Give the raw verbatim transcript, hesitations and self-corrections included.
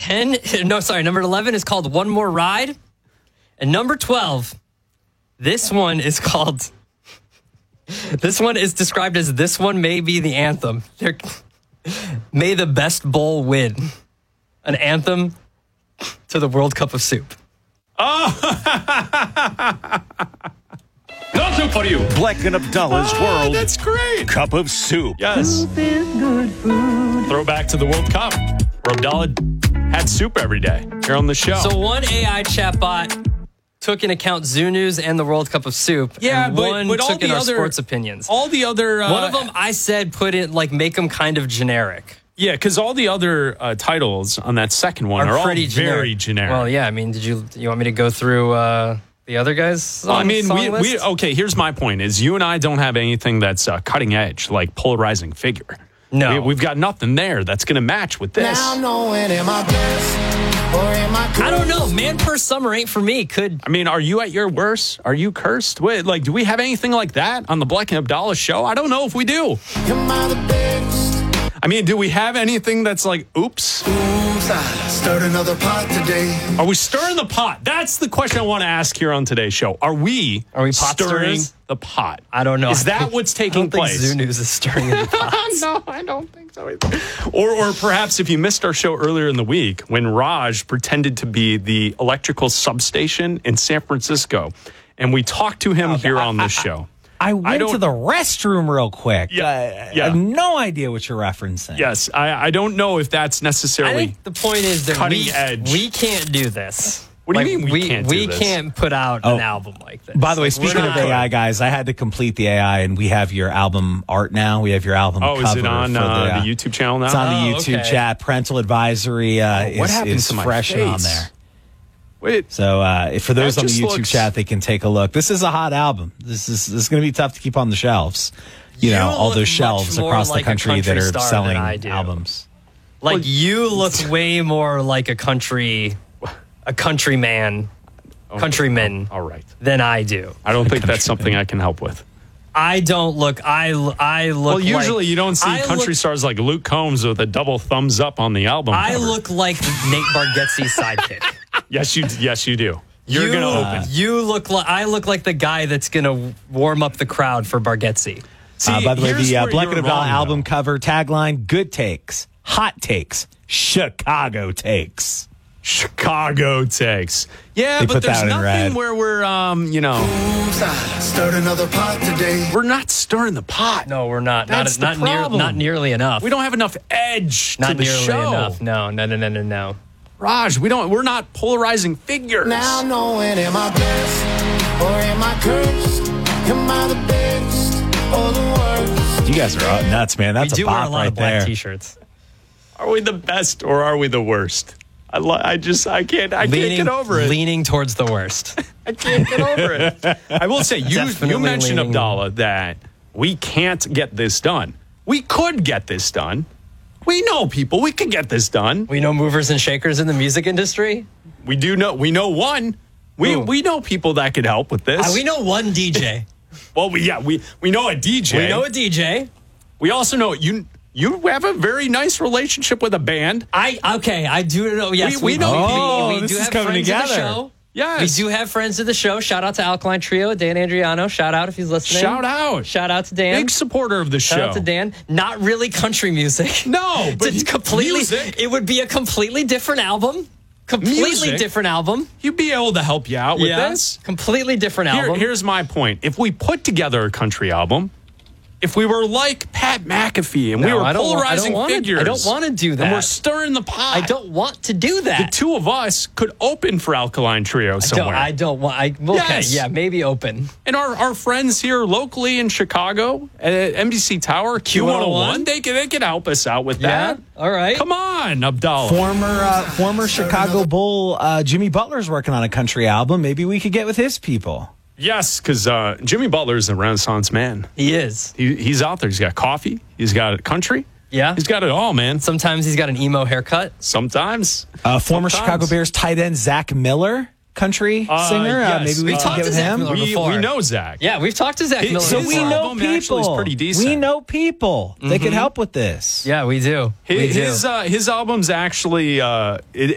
ten, no, sorry, number eleven is called One More Ride. And number twelve, this one is called, this one is described as This One May Be the Anthem. They're, May the Best Bowl Win. An anthem to the World Cup of Soup. Oh! No soup for you. Bleck and Abdullah's Oh, World that's great. Cup of Soup. Yes. Soup is good food. Throwback to the World Cup, where Abdallah had soup every day here on the show. So one A I chatbot took into account Zoo News and the World Cup of Soup. Yeah, and but- one but all took in the our other- sports opinions. all the other... Uh, one of them I said put it, like, make them kind of generic. Yeah, because all the other uh, titles on that second one are, Are all pretty very generic. Well, yeah, I mean, did you you want me to go through uh, the other guys? Well, I mean, song we, list? we okay. Here's my point: is you and I don't have anything that's uh, cutting edge, like polarizing figure. No, we, we've got nothing there that's going to match with this. Now knowing am I best or am I I don't know. Man per summer ain't for me. Could I mean, are you at your worst? Are you cursed? Wait, like, do we have anything like that on the Bleck and Abdallah show? I don't know if we do. am I the best? I mean, do we have anything that's like, oops? Oops, I stirred another pot today. Are we stirring the pot? That's the question I want to ask here on today's show. Are we, Are we pot stirring stirrers? the pot? I don't know. Is I that think- what's I taking don't think place? Zoo News is stirring in the pots. No, I don't think so either. Or, or perhaps if you missed our show earlier in the week when Raj pretended to be the electrical substation in San Francisco, and we talked to him here on this show. I went don't- to the restroom real quick. Yeah, I, yeah. I have no idea what you're referencing. Yes, I, I don't know if that's I necessarily. think the point is that Cutting we, edge. we can't do this. What do you Like, mean we can't do We this? can't put out Oh. an album like this. By the way, Like, speaking we're of not- A I, guys, I had to complete the A I, and we have your album art now. We have your album Oh, cover is it on for uh, the, uh, the YouTube channel now? It's on the Oh, YouTube okay. chat. Parental advisory uh, Oh, what is, happened is to my fresh and on face? there. Wait, So uh, if- for those That on the just YouTube looks- chat, they can take a look. This is a hot album. This is this is going to be tough to keep on the shelves. You, You know, all look those much shelves more across like the a country that country are star than selling I do. albums. Like, Well, you look way more like a country, a countryman, countryman all right. than I do. I don't think that's something I can help with. I don't look. I I look. Well, usually like, you don't see I country look, stars like Luke Combs with a double thumbs up on the album. I cover. look like Nate Bargatze's sidekick. Yes, you. Yes, you do. You're you, gonna open. You look like I look like the guy that's gonna warm up the crowd for Bargatze. See, uh, by the way, here's the uh, where Bleck you're and Abdallah wrong, album though. cover tagline: "Good takes, hot takes, Chicago takes." Chicago takes. Yeah, They but put there's that in nothing red. where we're, um, you know, Oops, I stirred another pot today. we're not stirring the pot. No, we're not. That's not the not, near, problem. not nearly enough. We don't have enough edge not to the nearly show. enough. No, no, no, no, no, no. Raj, we don't. We're not polarizing figures. Now knowing am I blessed or am I cursed? Am I the best or the worst? You guys are uh, nuts, man. That's we do a wear a bop lot right of black there. T-shirts. Are we the best or are we the worst? I, li- I just. I can't. I leaning, can't get over it. Leaning towards the worst. I can't get over it. I will say, you, Definitely you mentioned, leaning- Abdallah, that we can't get this done. We could get this done. We know people. We could get this done. We know movers and shakers in the music industry. We do know. We know one. We Who? we know people that could help with this. Uh, we know one D J. Well, we yeah we we know a D J. We know a D J. We also know you. You have a very nice relationship with a band. I okay. I do know. Yes, We- we know people. We, we Oh, this do is have coming friends of the together. show. Yes. We do have friends of the show. Shout out to Alkaline Trio, Dan Andriano. Shout out if he's listening. Shout out. Shout out to Dan. Big supporter of the Shout show. out to Dan. Not really country music. No, but it's completely. music. It would be a completely different album. Completely Music. different album. You'd be able to help you out with this. Completely different Here- album. here's my point. If we put together a country album, if we were like Pat McAfee and we No, were I don't wa- I don't polarizing wanna- figures, I don't wanna do and we're that. stirring the pot. I don't want to do The that. two of us could open for Alkaline Trio I don't, somewhere. I don't want. I, okay, Yes. yeah, maybe open. and our, our friends here locally in Chicago at N B C Tower, Q one oh one, they could, they could help us out with Yeah. that. All right. Come on, Abdallah. Former uh, former Chicago Bull uh, Jimmy Butler's working on a country album. Maybe we could get with his people. Yes, because uh, Jimmy Butler is a Renaissance man. He is. He, he's out there. He's got coffee. He's got country. Yeah. He's got it all, man. Sometimes he's got an emo haircut. Sometimes. Uh, former Sometimes. Chicago Bears tight end Zach Miller, country Uh, singer. Uh, yes. maybe we We could talked get to with Zach him. Miller. We, before. we know Zach. Yeah, we've talked to Zach His- Miller. So his we before. know album actually is people. pretty decent. We know people. They could help with this. Yeah, we do. His we do. his, uh, his album's actually uh, it,